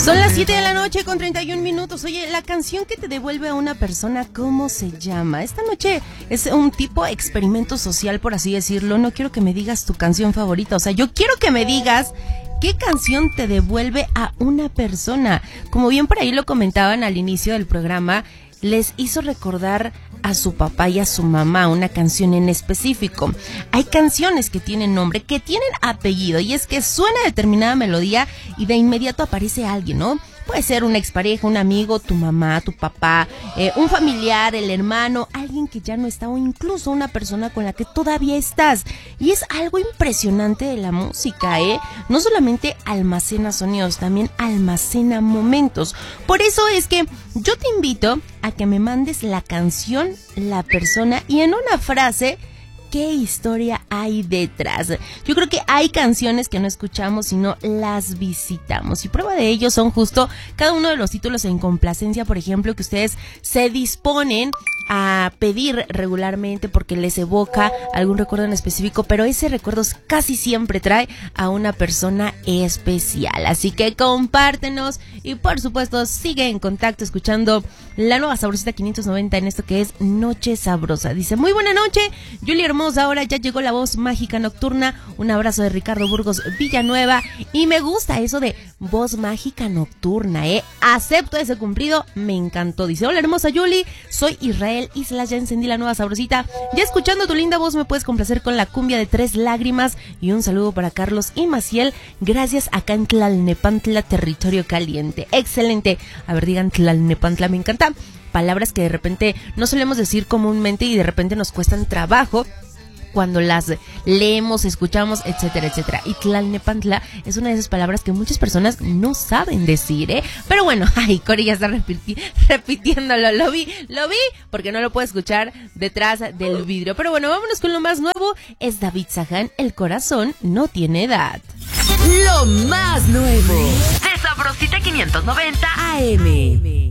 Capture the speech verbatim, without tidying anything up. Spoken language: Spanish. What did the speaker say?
Son las siete de la noche con treinta y un minutos. Oye, la canción que te devuelve a una persona, ¿cómo se llama? Esta noche es un tipo de experimento social, por así decirlo. No quiero que me digas tu canción favorita. O sea, yo quiero que me digas ¿qué canción te devuelve a una persona? Como bien por ahí lo comentaban al inicio del programa, les hizo recordar a su papá y a su mamá una canción en específico. Hay canciones que tienen nombre, que tienen apellido, y es que suena determinada melodía y de inmediato aparece alguien, ¿no? Puede ser una expareja, un amigo, tu mamá, tu papá, eh, un familiar, el hermano, alguien que ya no está o incluso una persona con la que todavía estás. Y es algo impresionante de la música, ¿eh? No solamente almacena sonidos, también almacena momentos. Por eso es que yo te invito a que me mandes la canción, la persona y en una frase, ¿qué historia hay detrás? Yo creo que hay canciones que no escuchamos, sino las visitamos. Y prueba de ello son justo cada uno de los títulos en complacencia, por ejemplo, que ustedes se disponen a pedir regularmente porque les evoca algún recuerdo en específico, pero ese recuerdo casi siempre trae a una persona especial. Así que compártenos y por supuesto sigue en contacto escuchando la nueva Sabrosita quinientos noventa en esto que es Noche Sabrosa. Dice, muy buena noche, Julia hermosa, ahora ya llegó la voz mágica nocturna. Un abrazo de Ricardo Burgos Villanueva. Y me gusta eso de voz mágica nocturna, eh. Acepto ese cumplido, me encantó. Dice, hola hermosa Julie, soy Israel Islas, ya encendí la nueva Sabrosita. Ya escuchando tu linda voz me puedes complacer con la cumbia de Tres Lágrimas. Y un saludo para Carlos y Maciel. Gracias acá en Tlalnepantla, territorio caliente. Excelente. A ver, digan Tlalnepantla, me encanta. Palabras que de repente no solemos decir comúnmente y de repente nos cuestan trabajo cuando las leemos, escuchamos, etcétera, etcétera. Y Tlalnepantla es una de esas palabras que muchas personas no saben decir, ¿eh? Pero bueno, ay, Cori ya está repiti- repitiéndolo, lo vi, lo vi, porque no lo puedo escuchar detrás del vidrio. Pero bueno, vámonos con lo más nuevo. Es David Sajan, El corazón no tiene edad. Lo más nuevo de Sabrosita quinientos noventa A M.